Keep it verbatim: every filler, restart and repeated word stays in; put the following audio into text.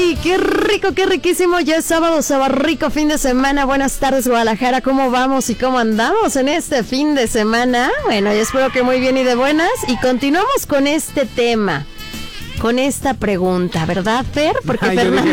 ¡Ay, qué rico, qué riquísimo! Ya es sábado, sábado rico, fin de semana. Buenas tardes, Guadalajara. ¿Cómo vamos y cómo andamos en este fin de semana? Bueno, yo espero que muy bien y de buenas. Y continuamos con este tema, con esta pregunta, ¿verdad, Fer? Porque Ay, Fernanda